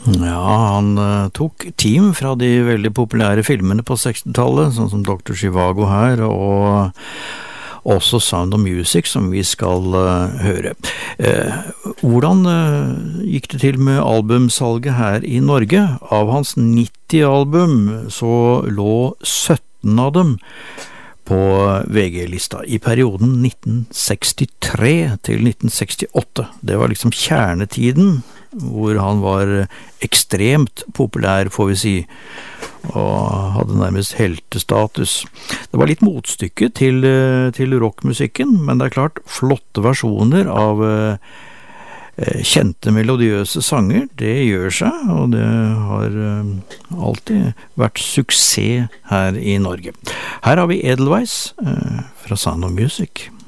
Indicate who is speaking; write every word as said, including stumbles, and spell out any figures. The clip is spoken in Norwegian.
Speaker 1: Ja, han uh, tok team fra de veldig populære filmene på sekstitallet, sånn som doktor Zhivago her, og også Sound of Music, som vi skal uh, høre. Uh, hvordan uh, gikk det til med albumsalget her i Norge? Av hans nitti album så lå sytten av dem på V G-lista i perioden nitten sekstitre til nitten sekstiåtte. Det var liksom kjernetiden, hvor han var ekstremt populær, får vi si, og hadde nærmest heltestatus. Det var litt motstykke til, til rockmusikken, men det er klart, flotte versjoner av eh, kjente melodiøse sanger, det gjør seg, og det har eh, alltid vært suksess her i Norge. Her har vi Edelweiss eh, fra Sound of Music.